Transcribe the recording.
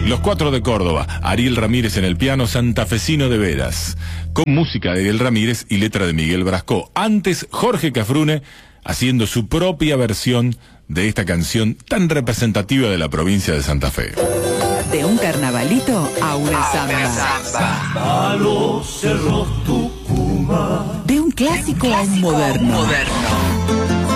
Los Cuatro de Córdoba, Ariel Ramírez en el piano, santafesino de veras, con música de Ariel Ramírez y letra de Miguel Brascó. Antes, Jorge Cafrune haciendo su propia versión de esta canción tan representativa de la provincia de Santa Fe. De un carnavalito a una samba. A los cerros Tucumán. De un clásico a un moderno.